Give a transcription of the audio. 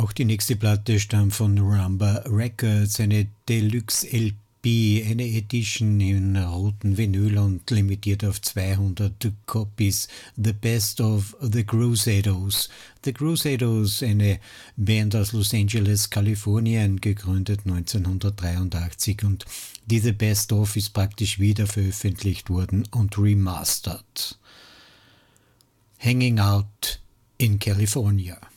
Auch die nächste Platte stammt von Rumba Records, eine Deluxe LP, eine Edition in roten Vinyl und limitiert auf 200 Copies. The Best of the Crusados. The Crusados, eine Band aus Los Angeles, Kalifornien, gegründet 1983, und die The Best of ist praktisch wieder veröffentlicht worden und remastered. Hanging Out in California.